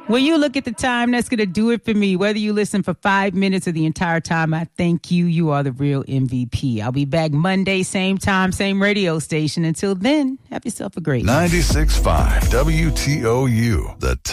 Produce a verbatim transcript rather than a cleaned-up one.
When you look at the time, that's going to do it for me. Whether you listen for five minutes or the entire time, I thank you. You are the real M V P. I'll be back Monday, same time, same radio station. Until then, have yourself a great night. ninety-six point five W T O U, the